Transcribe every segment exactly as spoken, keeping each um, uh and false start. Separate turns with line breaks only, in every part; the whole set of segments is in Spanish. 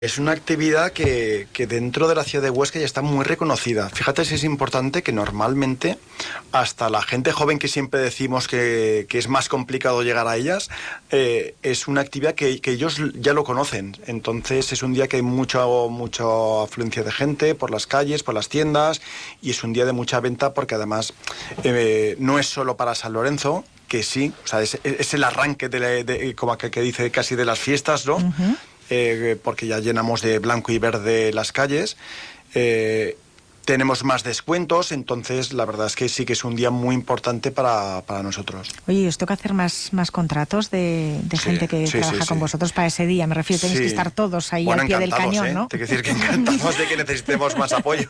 Es una actividad que, que dentro de la ciudad de Huesca ya está muy reconocida. Fíjate si es importante que normalmente hasta la gente joven que siempre decimos que, que es más complicado llegar a ellas, eh, es una actividad que, que ellos ya lo conocen. Entonces es un día que hay mucha mucha afluencia de gente por las calles, por las tiendas, y es un día de mucha venta porque además eh, no es solo para San Lorenzo, que sí, o sea, es, es el arranque de, la, de como que, que dice casi de las fiestas, ¿no? Uh-huh. Eh, porque ya llenamos de blanco y verde las calles, eh, tenemos más descuentos, entonces la verdad es que sí que es un día muy importante para, para nosotros.
Oye, ¿os toca hacer más, más contratos de, de sí, gente que sí, trabaja sí, con sí. vosotros para ese día? Me refiero, tenéis sí. que estar todos ahí bueno, al pie del cañón,
¿eh?
¿no?
Te quiero decir que encantamos de que necesitemos más apoyo.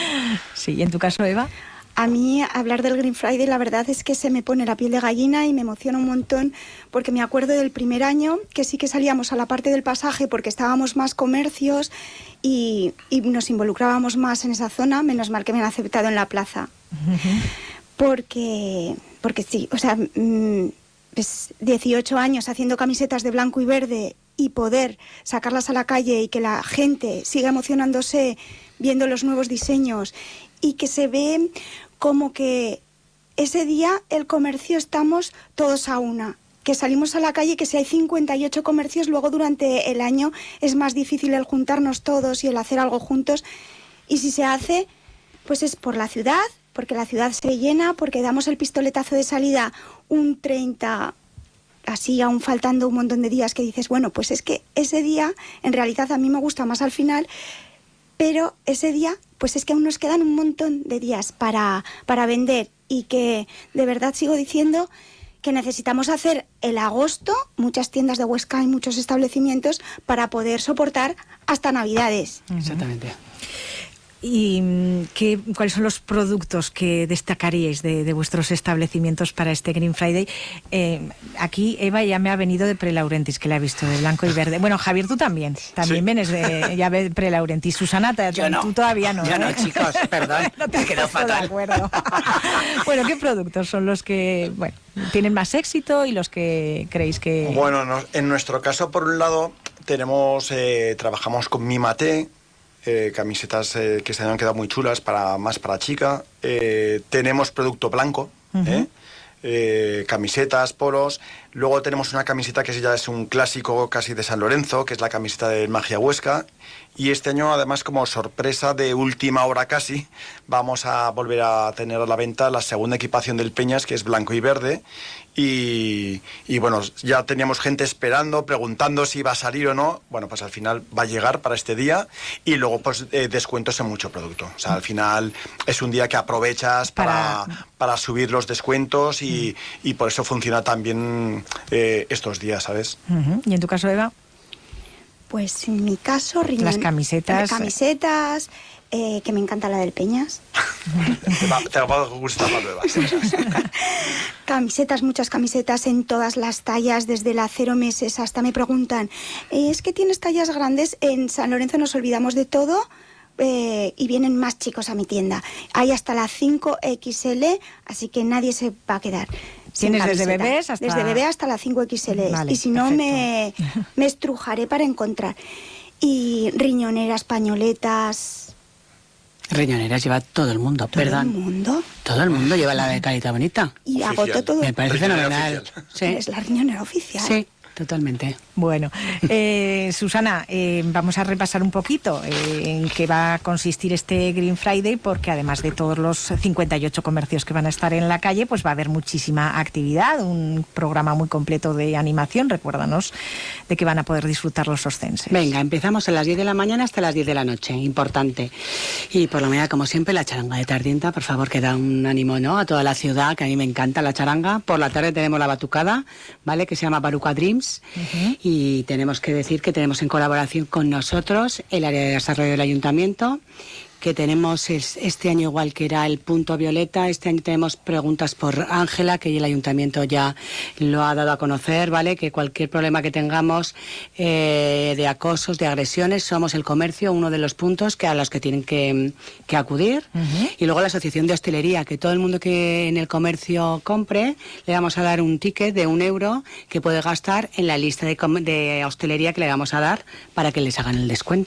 Sí, ¿y en tu caso, Eva?
A mí hablar del Green Friday la verdad es que se me pone la piel de gallina y me emociona un montón porque me acuerdo del primer año que sí que salíamos a la parte del pasaje porque estábamos más comercios y, y nos involucrábamos más en esa zona, menos mal que me han aceptado en la plaza. Uh-huh. Porque, porque sí, o sea, mmm, pues dieciocho años haciendo camisetas de blanco y verde y poder sacarlas a la calle y que la gente siga emocionándose viendo los nuevos diseños y que se ve como que ese día el comercio estamos todos a una, que salimos a la calle, que si hay cincuenta y ocho comercios, luego durante el año es más difícil el juntarnos todos y el hacer algo juntos, y si se hace, pues es por la ciudad, porque la ciudad se llena, porque damos el pistoletazo de salida un treinta, así aún faltando un montón de días, que dices, bueno, pues es que ese día, en realidad a mí me gusta más al final, pero ese día, pues es que aún nos quedan un montón de días para, para vender y que de verdad sigo diciendo que necesitamos hacer el agosto, muchas tiendas de Huesca y muchos establecimientos, para poder soportar hasta Navidades.
Exactamente. ¿Y qué, cuáles son los productos que destacaríais de, de vuestros establecimientos para este Green Friday? Eh, aquí Eva ya me ha venido de Prelaurentis, que la he visto de blanco y verde. Bueno, Javier, tú también. También sí. vienes de ya de Prelaurentis. Susana, te,
Yo no.
tú todavía no.
Yo
¿eh?
no, chicos, perdón.
No te quedó fatal. De acuerdo. Bueno, ¿qué productos son los que bueno tienen más éxito y los que creéis que...?
Bueno, no, en nuestro caso, por un lado, tenemos eh, trabajamos con Mimate, Eh, camisetas eh, que se han quedado muy chulas, para más para chica. Eh, tenemos producto blanco, uh-huh. ¿eh? Eh, camisetas, polos. Luego tenemos una camiseta que ya es un clásico casi de San Lorenzo, que es la camiseta de Magia Huesca. Y este año, además, como sorpresa de última hora casi, vamos a volver a tener a la venta la segunda equipación del Peñas, que es blanco y verde. Y, y bueno, ya teníamos gente esperando, preguntando si iba a salir o no. Bueno, pues al final va a llegar para este día. Y luego, pues, eh, descuentos en mucho producto. O sea, al final es un día que aprovechas para, para... para subir los descuentos y, y por eso funciona también eh, estos días, ¿sabes?
Uh-huh. ¿Y en tu caso, Eva?
Pues en mi caso, riñón,
las camisetas.
Las camisetas, eh, que me encanta la del Peñas.
te, va, te va a gustar la nueva.
Camisetas, muchas camisetas en todas las tallas, desde la cero meses hasta me preguntan, eh, ¿es que tienes tallas grandes? En San Lorenzo nos olvidamos de todo. Eh, y vienen más chicos a mi tienda. Hay hasta la cinco equis ele, así que nadie se va a quedar.
¿Tienes desde bebés hasta...?
Desde bebé hasta la cinco equis ele.
Vale,
y si no, me, me estrujaré para encontrar. Y riñoneras, pañoletas...
Riñoneras lleva todo el mundo,
¿Todo
perdón.
¿Todo el mundo?
Todo el mundo lleva la de Carita Bonita.
Y agotó todo.
Me parece fenomenal.
Sí. Es la riñonera oficial.
Sí. Totalmente.
Bueno, eh, Susana, eh, vamos a repasar un poquito eh, en qué va a consistir este Green Friday, porque además de todos los cincuenta y ocho comercios que van a estar en la calle, pues va a haber muchísima actividad, un programa muy completo de animación. Recuérdanos de que van a poder disfrutar los ostenses.
Venga, empezamos a las diez de la mañana hasta las diez de la noche, importante. Y por la mañana, como siempre, la charanga de Tardienta, por favor, que da un ánimo, ¿no?, a toda la ciudad, que a mí me encanta la charanga. Por la tarde tenemos la batucada, ¿vale?, que se llama Baruca Dreams. Uh-huh. Y tenemos que decir que tenemos en colaboración con nosotros el área de desarrollo del ayuntamiento que tenemos es, este año igual que era el punto violeta, este año tenemos preguntas por Ángela, que el ayuntamiento ya lo ha dado a conocer, ¿vale? Que cualquier problema que tengamos eh, de acosos, de agresiones, somos el comercio, uno de los puntos que a los que tienen que, que acudir. Uh-huh. Y luego la asociación de hostelería, que todo el mundo que en el comercio compre, le vamos a dar un ticket de un euro que puede gastar en la lista de, de hostelería que le vamos a dar para que les hagan el descuento.